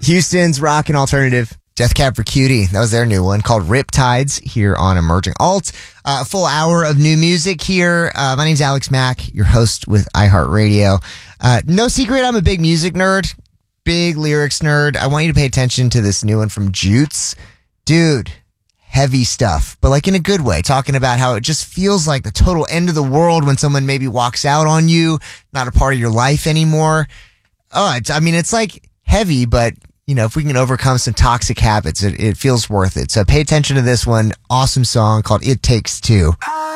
Houston's rock and alternative. Death Cab for Cutie. That was their new one called Riptides here on Emerging Alt. Full hour of new music here. My name's Alex Mack, your host with iHeartRadio. No secret, I'm a big music nerd, big lyrics nerd. I want you to pay attention to this new one from Jutes. Dude, heavy stuff, but like in a good way, talking about how it just feels like the total end of the world when someone maybe walks out on you, not a part of your life anymore. It's like heavy, but you know, if we can overcome some toxic habits, it feels worth it. So pay attention to this one. Awesome song called It Takes Two.